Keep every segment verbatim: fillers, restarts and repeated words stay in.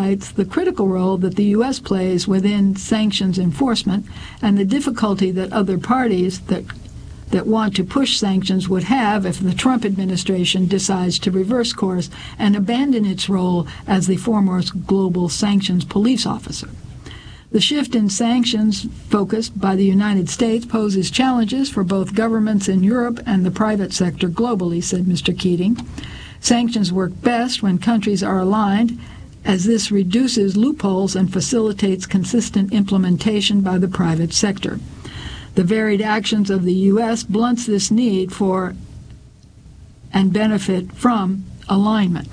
highlights the critical role that the U S plays within sanctions enforcement and the difficulty that other parties that that want to push sanctions would have if the Trump administration decides to reverse course and abandon its role as the foremost global sanctions police officer. The shift in sanctions focused by the United States poses challenges for both governments in Europe and the private sector globally, said Mister Keating. Sanctions work best when countries are aligned, as this reduces loopholes and facilitates consistent implementation by the private sector. The varied actions of the U S blunts this need for and benefit from alignment.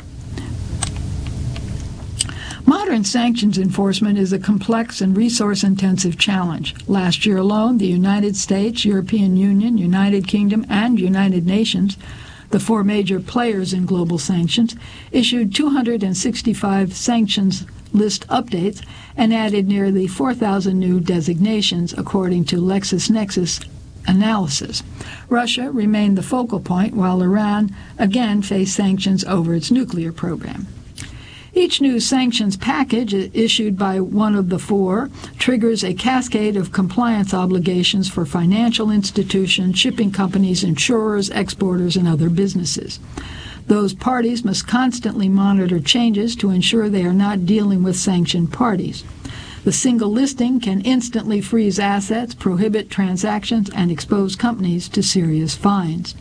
Modern sanctions enforcement is a complex and resource-intensive challenge. Last year alone, the United States, European Union, United Kingdom, and United Nations, the four major players in global sanctions, issued two hundred sixty-five sanctions list updates and added nearly four thousand new designations, according to LexisNexis analysis. Russia remained the focal point, while Iran again faced sanctions over its nuclear program. Each new sanctions package issued by one of the four triggers a cascade of compliance obligations for financial institutions, shipping companies, insurers, exporters, and other businesses. Those parties must constantly monitor changes to ensure they are not dealing with sanctioned parties. The single listing can instantly freeze assets, prohibit transactions, and expose companies to serious fines.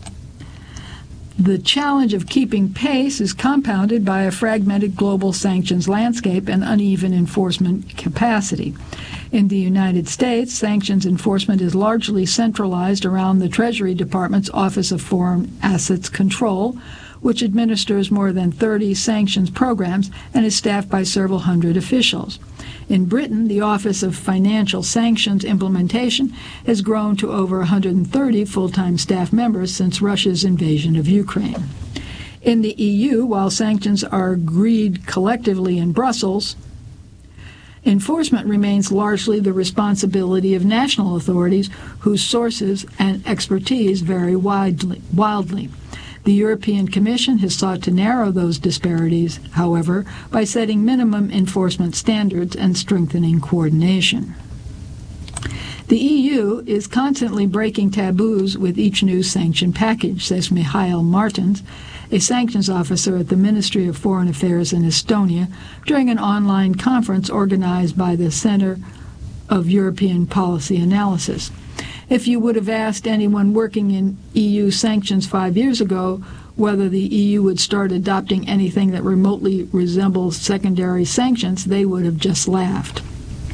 The challenge of keeping pace is compounded by a fragmented global sanctions landscape and uneven enforcement capacity. In the United States, sanctions enforcement is largely centralized around the Treasury Department's Office of Foreign Assets Control, which administers more than thirty sanctions programs and is staffed by several hundred officials. In Britain, the Office of Financial Sanctions Implementation has grown to over one hundred thirty full-time staff members since Russia's invasion of Ukraine. In the E U, while sanctions are agreed collectively in Brussels, enforcement remains largely the responsibility of national authorities whose sources and expertise vary widely, wildly. The European Commission has sought to narrow those disparities, however, by setting minimum enforcement standards and strengthening coordination. The E U is constantly breaking taboos with each new sanction package, says Mihail Martins, a sanctions officer at the Ministry of Foreign Affairs in Estonia, during an online conference organized by the Center of European Policy Analysis. If you would have asked anyone working in E U sanctions five years ago whether the E U would start adopting anything that remotely resembles secondary sanctions, they would have just laughed.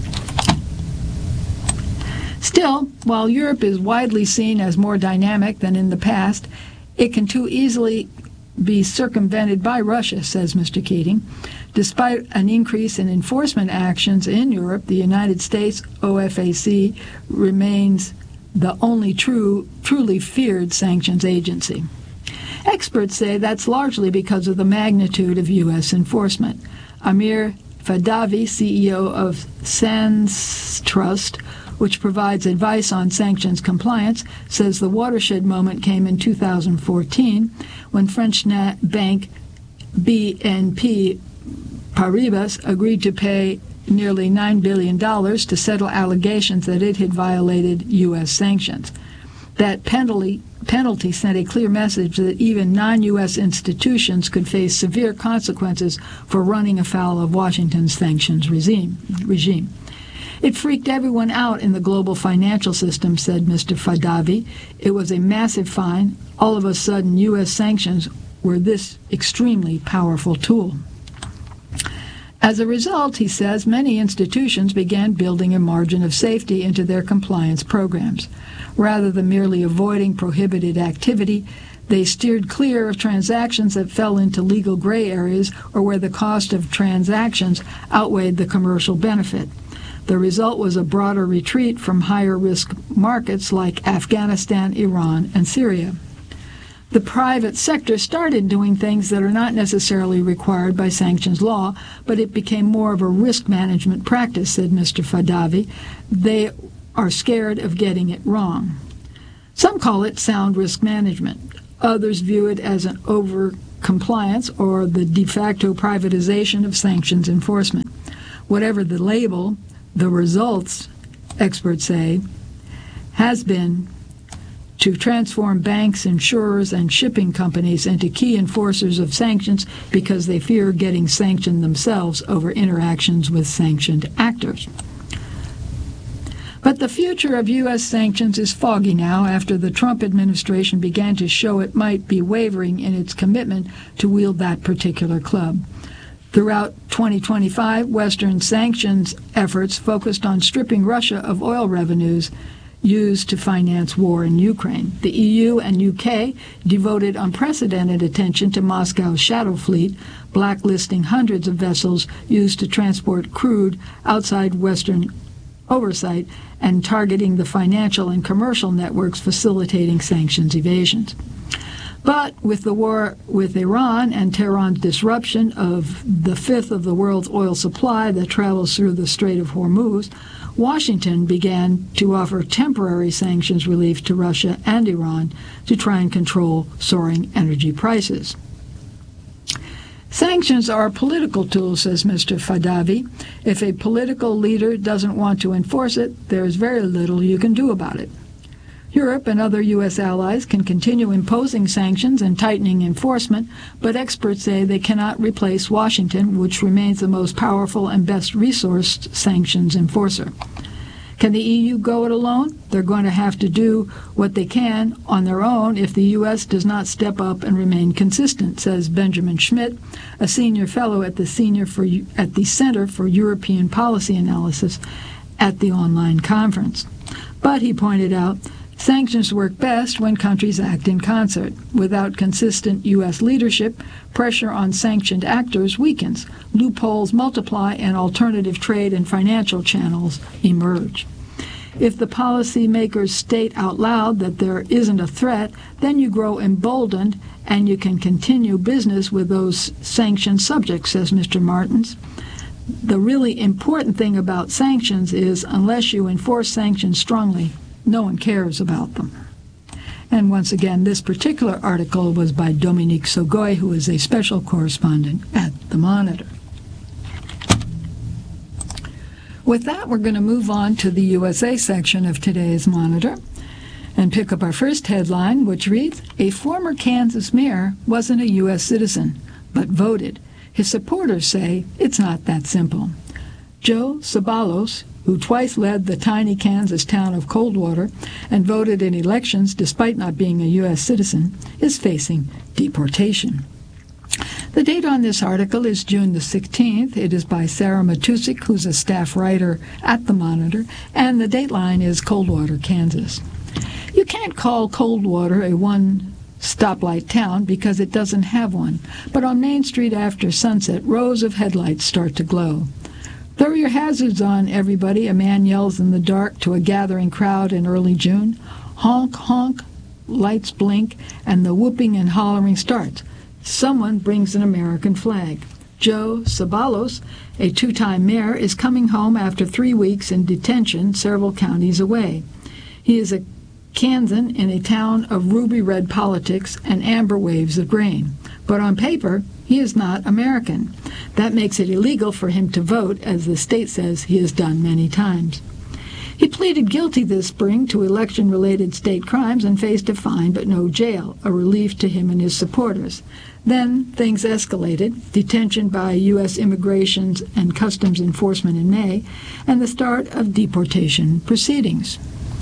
Still, while Europe is widely seen as more dynamic than in the past, it can too easily be circumvented by Russia, says Mister Keating. Despite an increase in enforcement actions in Europe, the United States O F A C remains the only true, truly feared sanctions agency. Experts say that's largely because of the magnitude of U S enforcement. Amir Fadavi, C E O of SANS Trust, which provides advice on sanctions compliance, says the watershed moment came in two thousand fourteen when French bank B N P Paribas agreed to pay nearly nine billion dollars to settle allegations that it had violated U S sanctions. That penalty, penalty sent a clear message that even non-U S institutions could face severe consequences for running afoul of Washington's sanctions regime. regime. It freaked everyone out in the global financial system, said Mister Fadavi. It was a massive fine. All of a sudden, U S sanctions were this extremely powerful tool. As a result, he says, many institutions began building a margin of safety into their compliance programs. Rather than merely avoiding prohibited activity, they steered clear of transactions that fell into legal gray areas or where the cost of transactions outweighed the commercial benefit. The result was a broader retreat from higher-risk markets like Afghanistan, Iran, and Syria. The private sector started doing things that are not necessarily required by sanctions law, but it became more of a risk management practice, said Mister Fadavi. They are scared of getting it wrong. Some call it sound risk management. Others view it as an over compliance or the de facto privatization of sanctions enforcement. Whatever the label, the results, experts say, has been to transform banks, insurers, and shipping companies into key enforcers of sanctions because they fear getting sanctioned themselves over interactions with sanctioned actors. But the future of U S sanctions is foggy now after the Trump administration began to show it might be wavering in its commitment to wield that particular club. Throughout twenty twenty-five, Western sanctions efforts focused on stripping Russia of oil revenues used to finance war in Ukraine. The E U and U K devoted unprecedented attention to Moscow's shadow fleet, blacklisting hundreds of vessels used to transport crude outside Western oversight and targeting the financial and commercial networks facilitating sanctions evasions. But with the war with Iran and Tehran's disruption of the fifth of the world's oil supply that travels through the Strait of Hormuz, Washington began to offer temporary sanctions relief to Russia and Iran to try and control soaring energy prices. Sanctions are a political tool, says Mister Fadavi. If a political leader doesn't want to enforce it, there is very little you can do about it. Europe and other U S allies can continue imposing sanctions and tightening enforcement, but experts say they cannot replace Washington, which remains the most powerful and best resourced sanctions enforcer. Can the E U go it alone? They're going to have to do what they can on their own if the U S does not step up and remain consistent, says Benjamin Schmidt, a senior fellow at the senior for at the Center for European Policy Analysis at the online conference. But he pointed out, sanctions work best when countries act in concert. Without consistent U S leadership, pressure on sanctioned actors weakens, loopholes multiply, and alternative trade and financial channels emerge. If the policymakers state out loud that there isn't a threat, then you grow emboldened and you can continue business with those sanctioned subjects, says Mister Martins. The really important thing about sanctions is unless you enforce sanctions strongly, no one cares about them. And once again, this particular article was by Dominique Sogoy, who is a special correspondent at The Monitor. With that, we're going to move on to the U S A section of today's Monitor and pick up our first headline, which reads, "A former Kansas mayor wasn't a U S citizen, but voted. His supporters say it's not that simple." Joe Ceballos, who twice led the tiny Kansas town of Coldwater and voted in elections despite not being a U S citizen, is facing deportation. The date on this article is June the sixteenth. It is by Sarah Matusik, who's a staff writer at The Monitor, and the dateline is Coldwater, Kansas. You can't call Coldwater a one-stoplight town because it doesn't have one, but on Main Street after sunset, rows of headlights start to glow. "Throw your hazards on, everybody," a man yells in the dark to a gathering crowd in early June. Honk, honk, lights blink, and the whooping and hollering starts. Someone brings an American flag. Joe Ceballos, a two-time mayor, is coming home after three weeks in detention several counties away. He is a Kansan in a town of ruby red politics and amber waves of grain. But on paper, he is not American. That makes it illegal for him to vote, as the state says he has done many times. He pleaded guilty this spring to election-related state crimes and faced a fine but no jail, a relief to him and his supporters. Then things escalated, detention by U S Immigration and Customs Enforcement in May, and the start of deportation proceedings.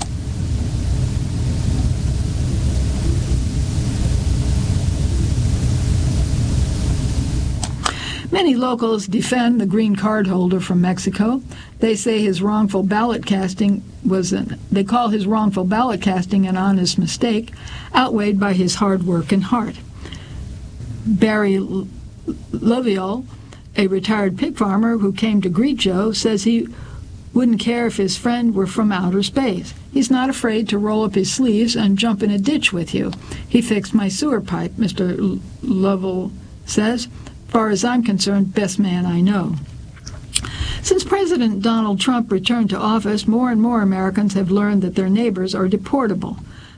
Many locals defend the green card holder from Mexico. They say his wrongful ballot casting was an, they call his wrongful ballot casting an honest mistake, outweighed by his hard work and heart. Barry Loviol, a retired pig farmer who came to greet Joe, says he wouldn't care if his friend were from outer space. He's not afraid to roll up his sleeves and jump in a ditch with you. He fixed my sewer pipe, Mister Lovell says. Far as I'm concerned, best man I know. Since President Donald Trump returned to office, more and more Americans have learned that their neighbors are deportable.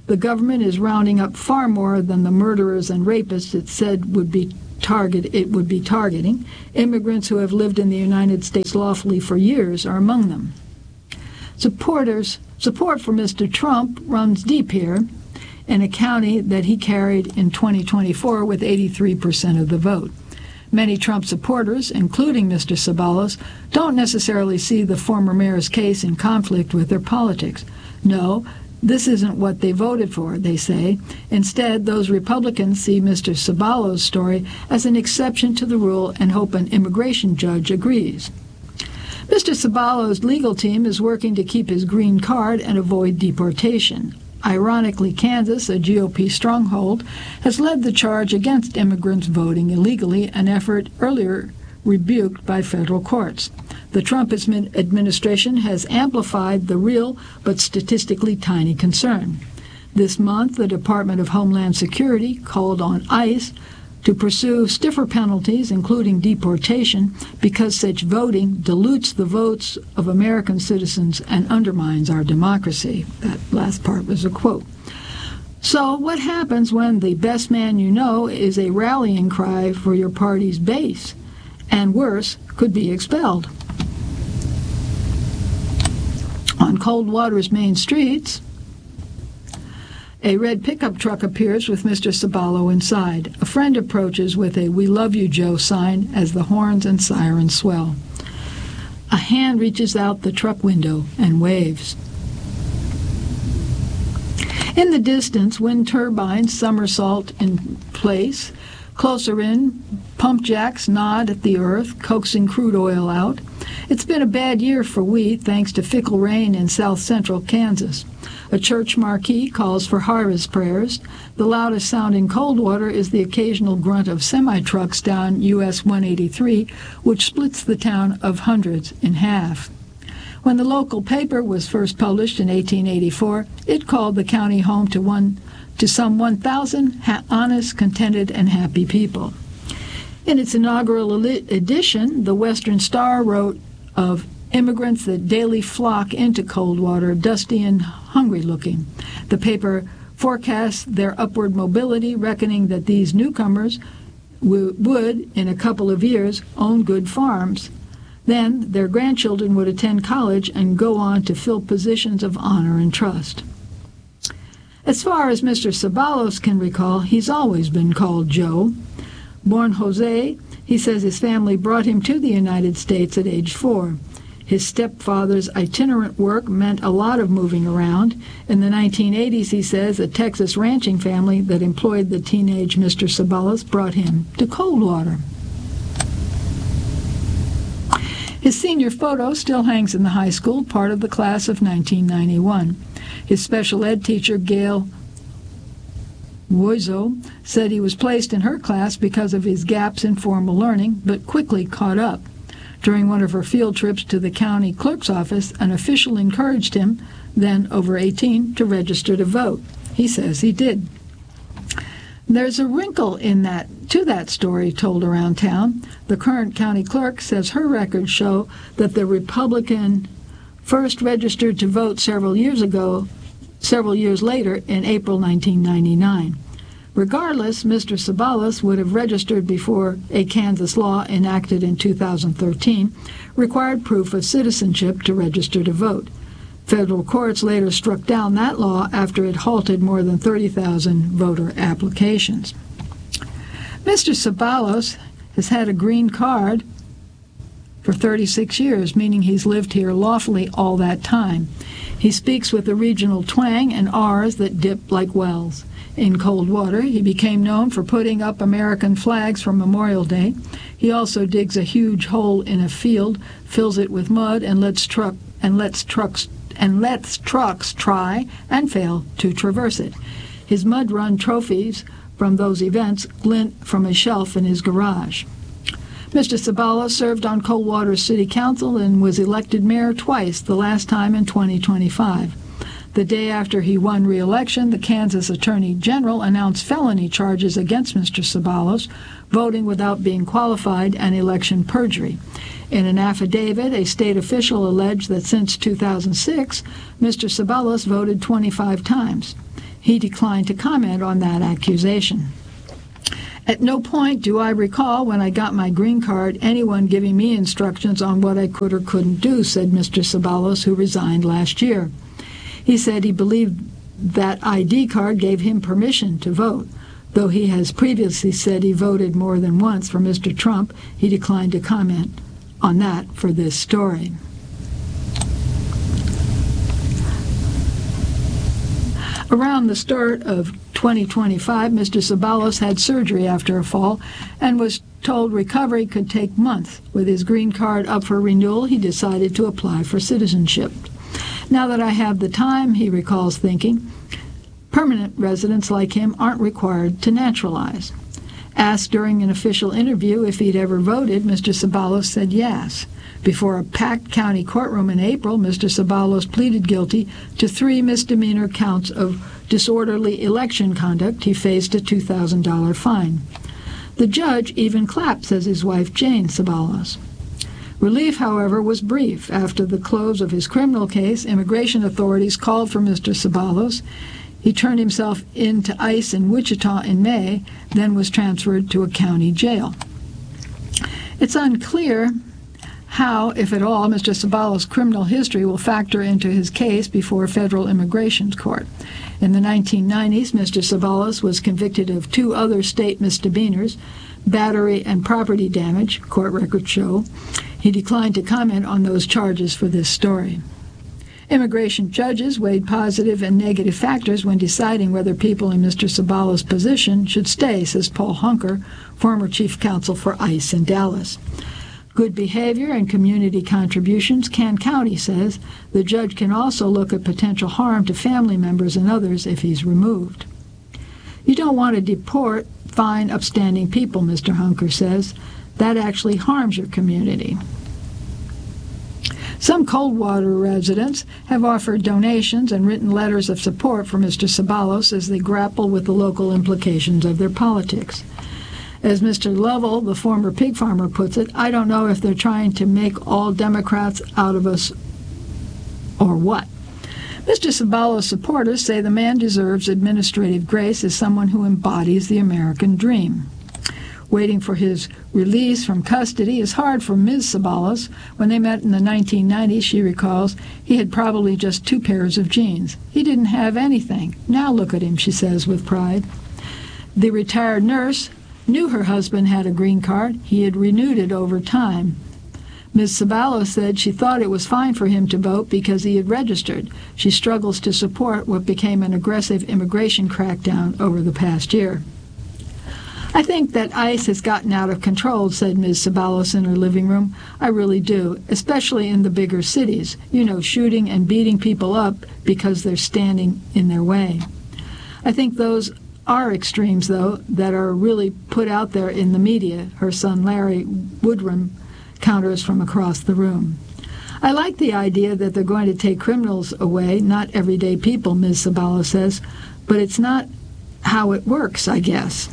The government is rounding up far more than the murderers and rapists it said would be target it would be targeting. Immigrants who have lived in the United States lawfully for years are among them. Supporters support for Mister Trump runs deep here, in a county that he carried in twenty twenty-four with eighty-three percent of the vote. Many Trump supporters, including Mister Ceballos, don't necessarily see the former mayor's case in conflict with their politics. No, this isn't what they voted for, they say. Instead, those Republicans see Mister Ceballos' story as an exception to the rule and hope an immigration judge agrees. Mister Ceballos' legal team is working to keep his green card and avoid deportation. Ironically, Kansas, a G O P stronghold, has led the charge against immigrants voting illegally, an effort earlier rebuked by federal courts. The Trump administration has amplified the real but statistically tiny concern. This month, the Department of Homeland Security called on ICE to pursue stiffer penalties, including deportation, because such voting dilutes the votes of American citizens and undermines our democracy. That last part was a quote. So what happens when the best man you know is a rallying cry for your party's base, and worse, could be expelled? On Coldwater's main streets, a red pickup truck appears with Mister Ceballos inside. A friend approaches with a "We love you, Joe" sign as the horns and sirens swell. A hand reaches out the truck window and waves. In the distance, wind turbines somersault in place. Closer in, pump jacks nod at the earth, coaxing crude oil out. It's been a bad year for wheat, thanks to fickle rain in south-central Kansas. A church marquee calls for harvest prayers. The loudest sound in Coldwater is the occasional grunt of semi-trucks down U S one eighty-three, which splits the town of Hundreds in half. When the local paper was first published in eighteen eighty-four, it called the county home to one to some one thousand ha- honest, contented, and happy people. In its inaugural edition, the Western Star wrote of immigrants that daily flock into Coldwater, dusty and hungry-looking. The paper forecasts their upward mobility, reckoning that these newcomers w- would, in a couple of years, own good farms. Then their grandchildren would attend college and go on to fill positions of honor and trust. As far as Mister Ceballos can recall, he's always been called Joe. Born Jose, he says his family brought him to the United States at age four. His stepfather's itinerant work meant a lot of moving around. In the nineteen eighties, he says, a Texas ranching family that employed the teenage Mister Ceballos brought him to Coldwater. His senior photo still hangs in the high school, part of the class of nineteen ninety-one. His special ed teacher, Gail Woizo, said he was placed in her class because of his gaps in formal learning, but quickly caught up. During one of her field trips to the county clerk's office, an official encouraged him, then over eighteen, to register to vote. He says he did. There's a wrinkle in that to that story told around town. The current county clerk says her records show that the Republican first registered to vote several years ago, several years later in April nineteen ninety-nine. Regardless, Mister Ceballos would have registered before a Kansas law enacted in two thousand thirteen required proof of citizenship to register to vote. Federal courts later struck down that law after it halted more than thirty thousand voter applications. Mister Ceballos has had a green card for thirty-six years, meaning he's lived here lawfully all that time. He speaks with a regional twang and R's that dip like wells. In Coldwater, he became known for putting up American flags for Memorial Day. He also digs a huge hole in a field, fills it with mud, and lets truck and lets trucks and lets trucks try and fail to traverse it. His mud run trophies from those events glint from a shelf in his garage. Mister Ceballos served on Coldwater's City Council and was elected mayor twice, the last time in twenty twenty-five. The day after he won re-election, the Kansas Attorney General announced felony charges against Mister Ceballos, voting without being qualified, and election perjury. In an affidavit, a state official alleged that since two thousand six, Mister Ceballos voted twenty-five times. He declined to comment on that accusation. At no point do I recall when I got my green card anyone giving me instructions on what I could or couldn't do, said Mister Ceballos, who resigned last year. He said he believed that I D card gave him permission to vote. Though he has previously said he voted more than once for Mister Trump, he declined to comment on that for this story. Around the start of twenty twenty-five, Mister Ceballos had surgery after a fall and was told recovery could take months. With his green card up for renewal, he decided to apply for citizenship. Now that I have the time, he recalls thinking, permanent residents like him aren't required to naturalize. Asked during an official interview if he'd ever voted, Mister Ceballos said yes. Before a packed county courtroom in April, Mister Ceballos pleaded guilty to three misdemeanor counts of disorderly election conduct. He faced a two thousand dollars fine. The judge even clapped, says his wife Jane Ceballos. Relief, however, was brief. After the close of his criminal case, immigration authorities called for Mister Ceballos. He turned himself in to ICE in Wichita in May, then was transferred to a county jail. It's unclear how, if at all, Mister Ceballos' criminal history will factor into his case before a federal immigration court. In the nineteen nineties, Mister Ceballos was convicted of two other state misdemeanors, battery and property damage, court records show. He declined to comment on those charges for this story. Immigration judges weighed positive and negative factors when deciding whether people in Mister Ceballos' position should stay, says Paul Hunker, former chief counsel for ICE in Dallas. Good behavior and community contributions can count, he says. The judge can also look at potential harm to family members and others if he's removed. You don't want to deport fine, upstanding people, Mister Hunker says. That actually harms your community. Some Coldwater residents have offered donations and written letters of support for Mister Ceballos as they grapple with the local implications of their politics. As Mister Lovell, the former pig farmer, puts it, I don't know if they're trying to make all Democrats out of us or what. Mister Ceballos supporters say the man deserves administrative grace as someone who embodies the American dream. Waiting for his release from custody is hard for Miz Ceballos. When they met in the nineteen nineties, she recalls, he had probably just two pairs of jeans. He didn't have anything. Now look at him, she says with pride. The retired nurse knew her husband had a green card. He had renewed it over time. Miz Ceballos said she thought it was fine for him to vote because he had registered. She struggles to support what became an aggressive immigration crackdown over the past year. I think that ICE has gotten out of control, said Miz Ceballos in her living room. I really do, especially in the bigger cities. You know, shooting and beating people up because they're standing in their way. I think those are extremes, though, that are really put out there in the media, her son Larry Woodrum counters from across the room. I like the idea that they're going to take criminals away, not everyday people, Miz Ceballos says, but it's not how it works, I guess.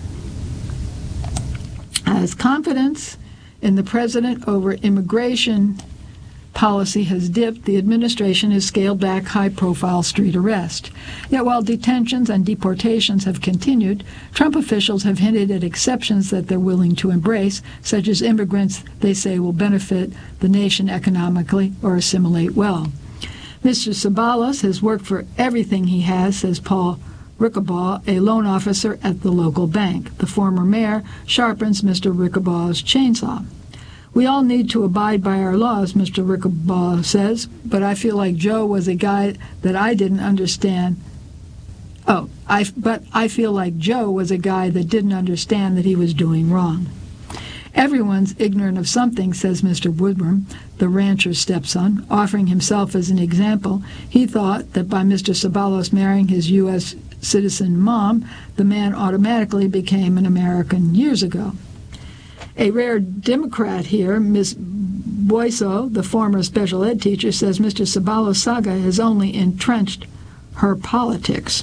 As confidence in the president over immigration policy has dipped, the administration has scaled back high-profile street arrests. Yet while detentions and deportations have continued, Trump officials have hinted at exceptions that they're willing to embrace, such as immigrants they say will benefit the nation economically or assimilate well. Mister Ceballos has worked for everything he has, says Paul Rickabaugh, a loan officer at the local bank. The former mayor sharpens Mister Rickabaugh's chainsaw. We all need to abide by our laws, Mister Rickabaugh says, but I feel like Joe was a guy that I didn't understand. Oh, I, but I feel like Joe was a guy that didn't understand that he was doing wrong. Everyone's ignorant of something, says Mister Woodrum, the rancher's stepson, offering himself as an example. He thought that by Mister Ceballos marrying his U S citizen mom, the man automatically became an American years ago. A rare Democrat here, Miz Boyso, the former special ed teacher, says Mister Ceballos' saga has only entrenched her politics.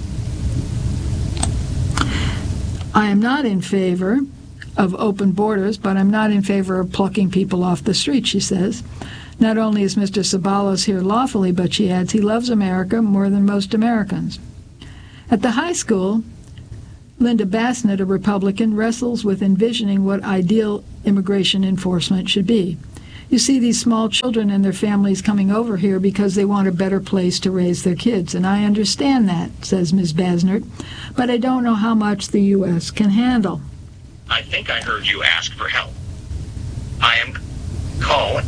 I am not in favor of open borders, but I'm not in favor of plucking people off the street, she says. Not only is Mister Ceballos here lawfully, but she adds he loves America more than most Americans. At the high school, Linda Bassnett, a Republican, wrestles with envisioning what ideal immigration enforcement should be. You see these small children and their families coming over here because they want a better place to raise their kids, and I understand that, says Miz Bassnett, but I don't know how much the U S can handle. I think I heard you ask for help. I am calling.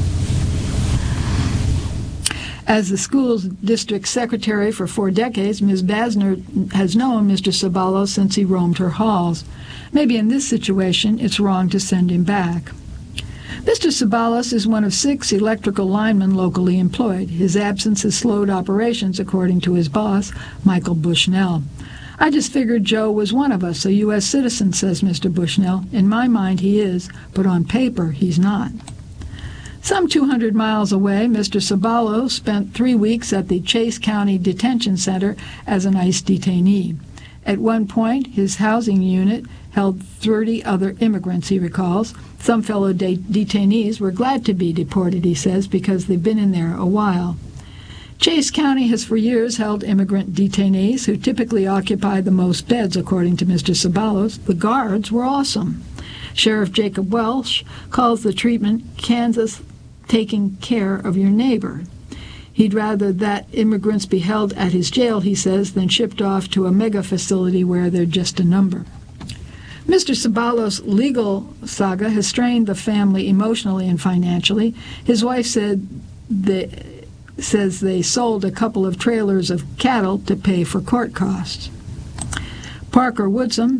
As the school's district secretary for four decades, Miz Bassnett has known Mister Ceballos since he roamed her halls. Maybe in this situation, it's wrong to send him back. Mister Ceballos is one of six electrical linemen locally employed. His absence has slowed operations, according to his boss, Michael Bushnell. I just figured Joe was one of us, a U S citizen, says Mister Bushnell. In my mind, he is, but on paper, he's not. Some two hundred miles away, Mister Ceballos spent three weeks at the Chase County Detention Center as an ICE detainee. At one point, his housing unit held thirty other immigrants, he recalls. Some fellow de- detainees were glad to be deported, he says, because they've been in there a while. Chase County has for years held immigrant detainees who typically occupy the most beds, according to Mister Ceballos. The guards were awesome. Sheriff Jacob Welsh calls the treatment Kansas taking care of your neighbor. He'd rather that immigrants be held at his jail, he says, than shipped off to a mega facility where they're just a number. Mister Ceballos' legal saga has strained the family emotionally and financially. His wife said that says they sold a couple of trailers of cattle to pay for court costs. Parker Woodsum,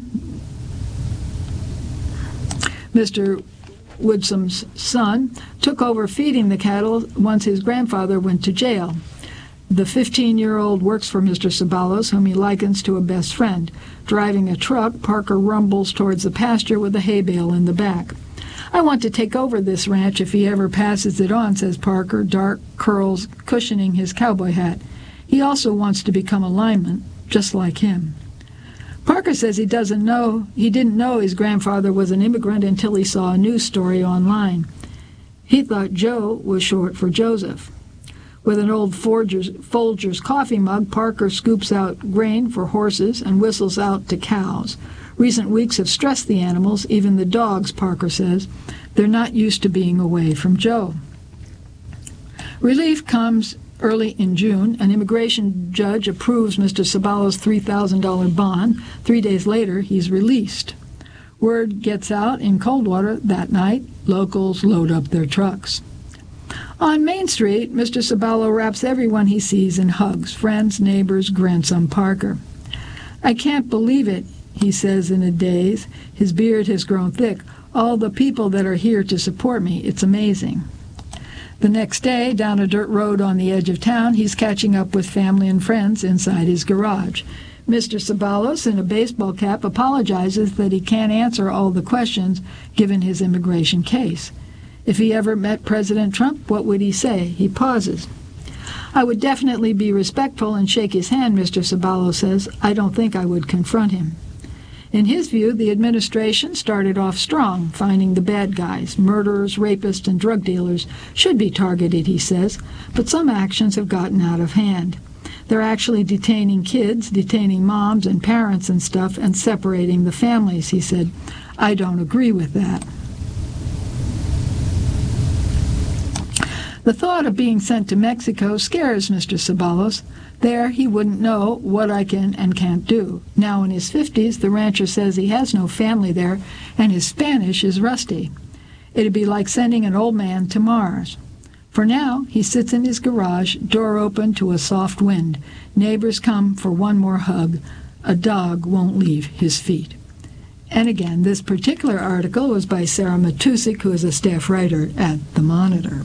Mister Woodsum's son, took over feeding the cattle once his grandfather went to jail. The fifteen-year-old works for Mister Ceballos, whom he likens to a best friend. Driving a truck, Parker rumbles towards the pasture with a hay bale in the back. I want to take over this ranch if he ever passes it on, says Parker, dark curls cushioning his cowboy hat. He also wants to become a lineman, just like him. Parker says he doesn't know, he didn't know his grandfather was an immigrant until he saw a news story online. He thought Joe was short for Joseph. With an old Folgers, Folgers coffee mug, Parker scoops out grain for horses and whistles out to cows. Recent weeks have stressed the animals, even the dogs, Parker says. They're not used to being away from Joe. Relief comes early in June. An immigration judge approves Mister Ceballos' three thousand dollars bond. Three days later, he's released. Word gets out in Coldwater that night. Locals load up their trucks. On Main Street, Mister Ceballos wraps everyone he sees in hugs, friends, neighbors, grandson Parker. I can't believe it, he says in a daze. His beard has grown thick. All the people that are here to support me, it's amazing. The next day, down a dirt road on the edge of town, he's catching up with family and friends inside his garage. Mister Ceballos, in a baseball cap, apologizes that he can't answer all the questions given his immigration case. If he ever met President Trump, what would he say? He pauses. I would definitely be respectful and shake his hand, Mister Ceballos says. I don't think I would confront him. In his view, the administration started off strong, finding the bad guys. Murderers, rapists, and drug dealers should be targeted, he says, but some actions have gotten out of hand. They're actually detaining kids, detaining moms and parents and stuff, and separating the families, he said. I don't agree with that. The thought of being sent to Mexico scares Mister Ceballos. There, he wouldn't know what I can and can't do. Now in his fifties, the rancher says he has no family there, and his Spanish is rusty. It'd be like sending an old man to Mars. For now, he sits in his garage, door open to a soft wind. Neighbors come for one more hug. A dog won't leave his feet. And again, this particular article was by Sarah Matusik, who is a staff writer at The Monitor.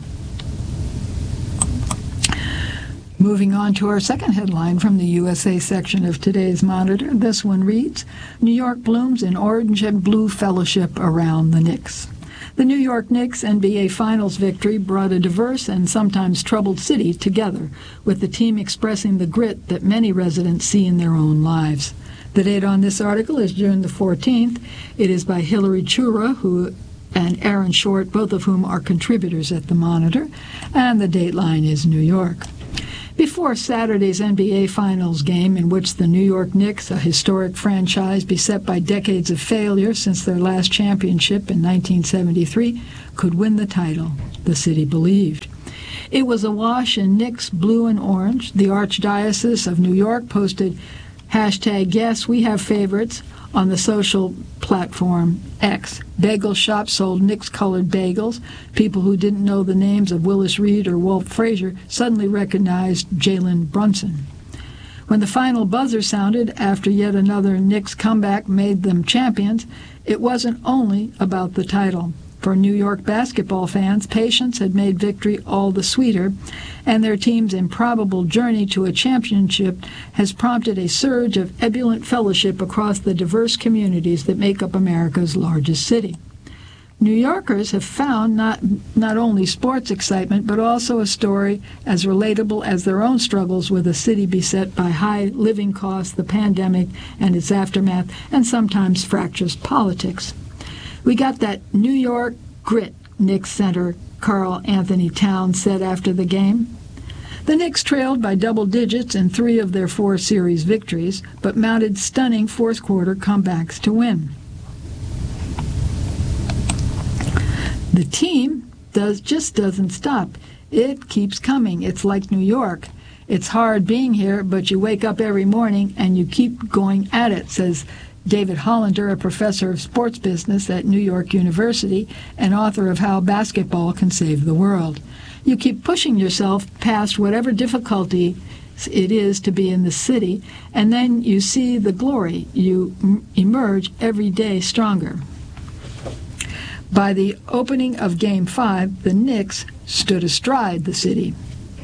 Moving on to our second headline from the U S A section of today's Monitor. This one reads, New York blooms in orange and blue fellowship around the Knicks. The New York Knicks N B A Finals victory brought a diverse and sometimes troubled city together, with the team expressing the grit that many residents see in their own lives. The date on this article is June the fourteenth. It is by Hillary Chura, who and Aaron Short, both of whom are contributors at The Monitor, and the dateline is New York. Before Saturday's N B A Finals game, in which the New York Knicks, a historic franchise beset by decades of failure since their last championship in nineteen seventy-three, could win the title, the city believed. It was awash in Knicks blue and orange. The Archdiocese of New York posted hashtag Yes, We Have Favorites on the social platform X. Bagel shops sold Knicks-colored bagels. People who didn't know the names of Willis Reed or Walt Frazier suddenly recognized Jalen Brunson. When the final buzzer sounded after yet another Knicks comeback made them champions, it wasn't only about the title. For New York basketball fans, patience had made victory all the sweeter, and their team's improbable journey to a championship has prompted a surge of ebullient fellowship across the diverse communities that make up America's largest city. New Yorkers have found not, not only sports excitement, but also a story as relatable as their own struggles with a city beset by high living costs, the pandemic and its aftermath, and sometimes fractious politics. We got that New York grit, Knicks center Karl Anthony Towns said after the game. The Knicks trailed by double digits in three of their four series victories, but mounted stunning fourth-quarter comebacks to win. The team does just doesn't stop. It keeps coming. It's like New York. It's hard being here, but you wake up every morning and you keep going at it, says David Hollander, a professor of sports business at New York University and author of How Basketball Can Save the World. You keep pushing yourself past whatever difficulty it is to be in the city, and then you see the glory. You m- emerge every day stronger. By the opening of Game five, the Knicks stood astride the city.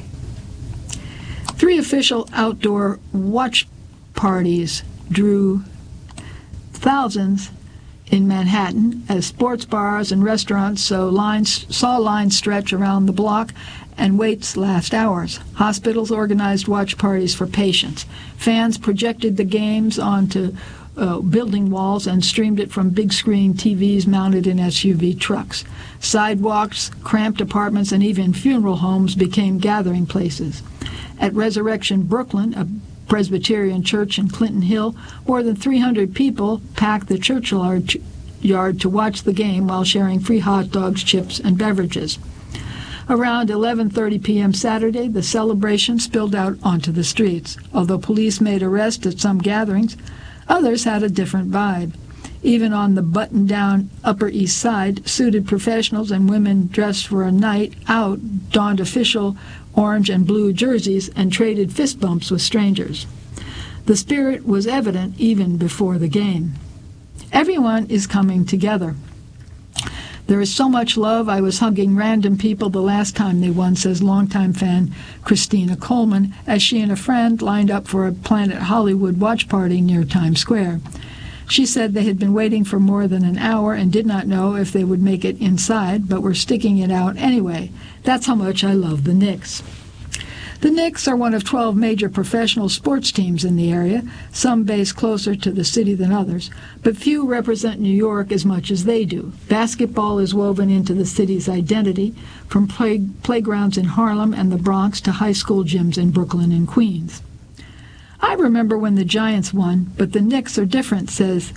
Three official outdoor watch parties drew thousands in Manhattan as sports bars and restaurants so lines, saw lines stretch around the block and waits last hours. Hospitals organized watch parties for patients. Fans projected the games onto uh, building walls and streamed it from big screen T Vs mounted in S U V trucks. Sidewalks, cramped apartments, and even funeral homes became gathering places. At Resurrection Brooklyn, a Presbyterian church in Clinton Hill, more than three hundred people packed the church yard to watch the game while sharing free hot dogs, chips, and beverages. Around eleven thirty p.m. Saturday, the celebration spilled out onto the streets. Although police made arrests at some gatherings, others had a different vibe. Even on the buttoned-down Upper East Side, suited professionals and women dressed for a night out donned official orange and blue jerseys and traded fist bumps with strangers. The spirit was evident even before the game. Everyone is coming together. There is so much love, I was hugging random people the last time they won, says longtime fan Christina Coleman, as she and a friend lined up for a Planet Hollywood watch party near Times Square. She said they had been waiting for more than an hour and did not know if they would make it inside, but were sticking it out anyway. That's how much I love the Knicks. The Knicks are one of twelve major professional sports teams in the area, some based closer to the city than others, but few represent New York as much as they do. Basketball is woven into the city's identity, from play- playgrounds in Harlem and the Bronx to high school gyms in Brooklyn and Queens. I remember when the Giants won, but the Knicks are different, says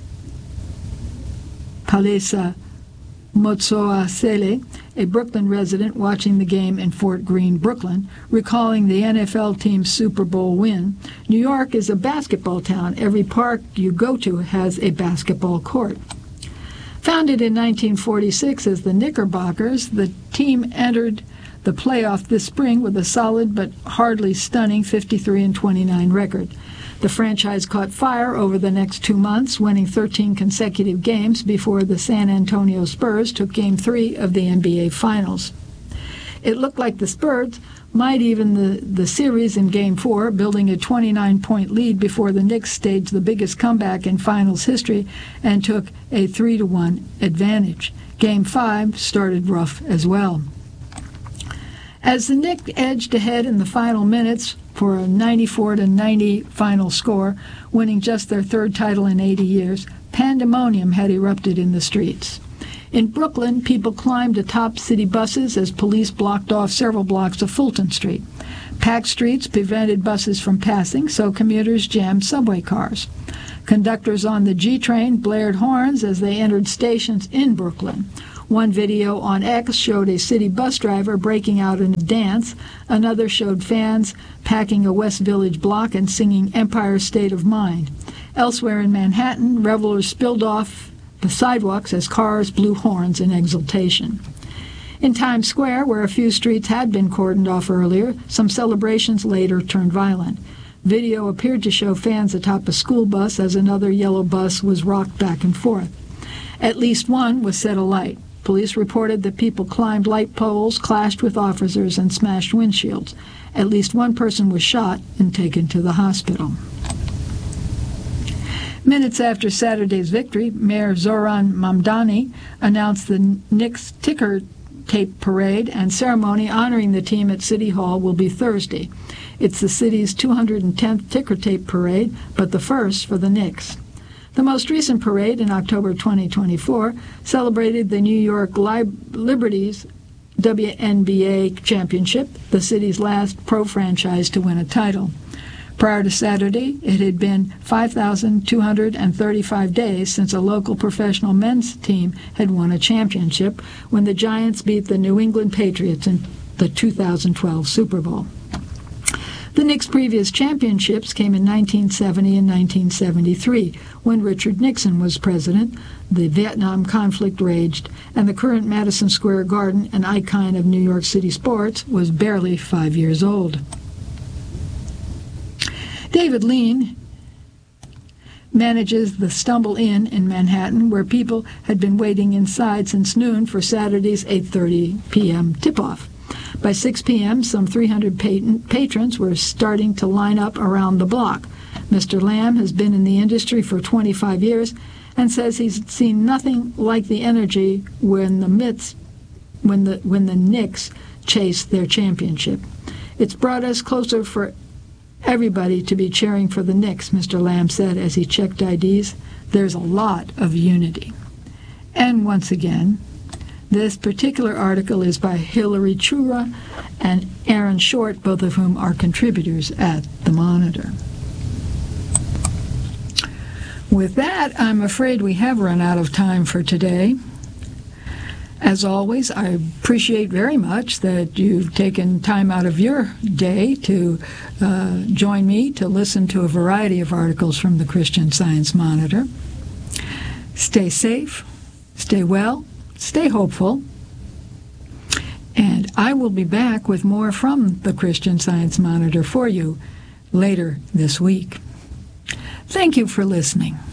Palesa Motsoasele, a Brooklyn resident watching the game in Fort Greene, Brooklyn, recalling the N F L team's Super Bowl win. New York is a basketball town. Every park you go to has a basketball court. Founded in nineteen forty-six as the Knickerbockers, the team entered the playoff this spring with a solid but hardly stunning fifty-three and twenty-nine record. The franchise caught fire over the next two months, winning thirteen consecutive games before the San Antonio Spurs took Game three of the N B A Finals. It looked like the Spurs might even the, the series in Game four, building a twenty-nine point lead before the Knicks staged the biggest comeback in Finals history and took a three to one advantage. Game five started rough as well. As the Knicks edged ahead in the final minutes for a ninety-four to ninety final score, winning just their third title in eighty years, pandemonium had erupted in the streets. In Brooklyn, people climbed atop city buses as police blocked off several blocks of Fulton Street. Packed streets prevented buses from passing, so commuters jammed subway cars. Conductors on the G train blared horns as they entered stations in Brooklyn. One video on X showed a city bus driver breaking out in a dance. Another showed fans packing a West Village block and singing Empire State of Mind. Elsewhere in Manhattan, revelers spilled off the sidewalks as cars blew horns in exultation. In Times Square, where a few streets had been cordoned off earlier, some celebrations later turned violent. Video appeared to show fans atop a school bus as another yellow bus was rocked back and forth. At least one was set alight. Police reported that people climbed light poles, clashed with officers, and smashed windshields. At least one person was shot and taken to the hospital. Minutes after Saturday's victory, Mayor Zoran Mamdani announced the Knicks ticker tape parade and ceremony honoring the team at City Hall will be Thursday. It's the city's two hundred tenth ticker tape parade, but the first for the Knicks. The most recent parade in October twenty twenty-four celebrated the New York Liberty's W N B A championship, the city's last pro franchise to win a title. Prior to Saturday, it had been five thousand two hundred thirty-five days since a local professional men's team had won a championship when the Giants beat the New England Patriots in the two thousand twelve Super Bowl. The Knicks' previous championships came in nineteen seventy and nineteen seventy-three, when Richard Nixon was president, the Vietnam conflict raged, and the current Madison Square Garden, an icon of New York City sports, was barely five years old. David Lean manages the Stumble Inn in Manhattan, where people had been waiting inside since noon for Saturday's eight thirty p.m. tip-off. By six p.m., some three hundred patrons were starting to line up around the block. Mister Lamb has been in the industry for twenty-five years and says he's seen nothing like the energy when the Mets, when the when the Knicks chased their championship. It's brought us closer for everybody to be cheering for the Knicks, Mister Lamb said as he checked I Ds. There's a lot of unity. And once again, this particular article is by Hillary Chura and Aaron Short, both of whom are contributors at The Monitor. With that, I'm afraid we have run out of time for today. As always, I appreciate very much that you've taken time out of your day to uh, join me to listen to a variety of articles from the Christian Science Monitor. Stay safe, stay well, stay hopeful, and I will be back with more from the Christian Science Monitor for you later this week. Thank you for listening.